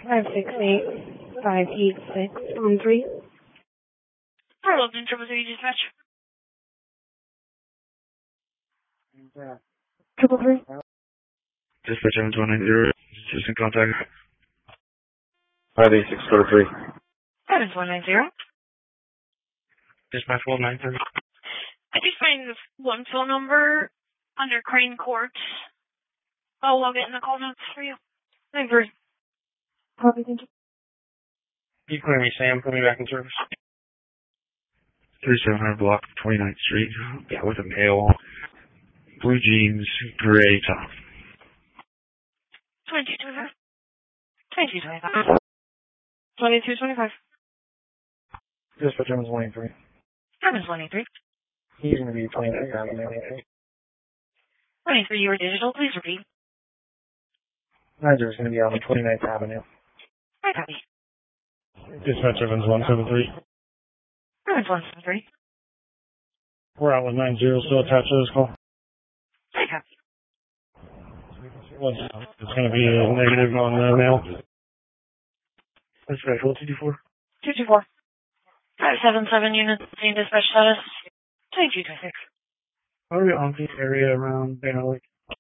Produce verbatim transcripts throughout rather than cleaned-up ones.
five six eight, five eight six, one three. Arlington, triple three dispatch. Triple three. Dispatch seven two one nine zero. Just in contact. five eight six four three. seven one nine zero. Dispatch one nine three. I just find this one phone number under Crane Court. I'll log it in the call notes for you. Thank you. Copy, thank you. You clear me, Sam. Put me back in service. thirty-seven hundred block, twenty-ninth Street. Yeah, with a male. Blue jeans, gray top. twenty-two twenty-five. twenty-two twenty-five. twenty-two twenty-five. Dispatch Evans one eight three. Evans one eight three. He's going to be twenty-three Avenue. twenty-three, your digital, please repeat. Niger is going to be on the twenty-ninth Avenue. I copy. Dispatch Evans one seven three. Evans one seven three. We're out with nine zero still attached to this call. I copy. It's going to be a negative on the mail. Dispatch, what two two four? two two four. five seven seven units, same dispatch status. twenty-two twenty-six. What are we on the area around Banner Lake?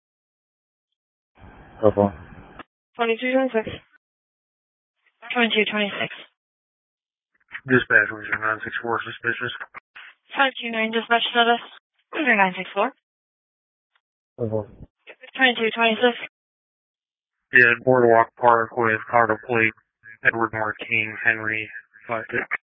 Go for it. twenty-two twenty-six. twenty-two twenty-six. Dispatch, was your nine six four suspicious? five two nine dispatch status. Under nine six four. Go for it. twenty-two twenty-six. Yeah, Boardwalk Park with auto plate, Edward Mark King, Henry, five six.